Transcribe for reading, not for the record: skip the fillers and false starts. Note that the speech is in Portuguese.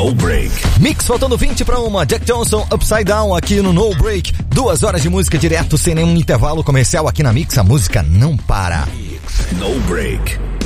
No Break. Mix faltando 20 para uma. Jack Johnson, Upside Down aqui no No Break. 2 horas de música direto, sem nenhum intervalo comercial aqui na Mix. A música não para. No Break.